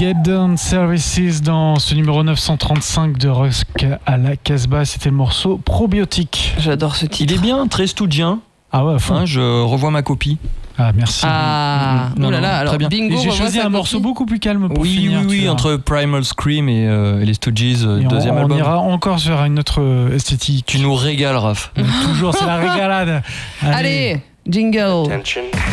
Get Down Services dans ce numéro 935 de Rock à la Casbah. C'était le morceau Probiotique. J'adore ce titre. Il est bien, très stoudien. Ah ouais, à fond. Je revois ma copie. Ah, merci. Ah, Non, oh là non, là, alors très bien. bingo. J'ai choisi un morceau beaucoup plus calme pour finir. Oui, entre Primal Scream et les Stooges, deuxième album. On ira encore sur une autre esthétique. Tu nous régales, Raph. Toujours, c'est la régalade. Allez, jingle. Attention.